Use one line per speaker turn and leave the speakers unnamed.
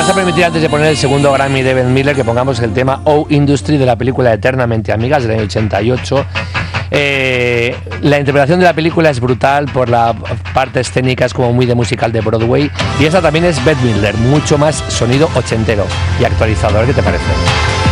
vas a permitir, antes de poner el segundo Grammy de Ben Miller, que pongamos el tema Oh Industry de la película Eternamente Amigas del año 88. La interpretación de la película es brutal, por la parte escénica es como muy de musical de Broadway, y esta también es Ben Miller, mucho más sonido ochentero y actualizado. A ver qué te parece.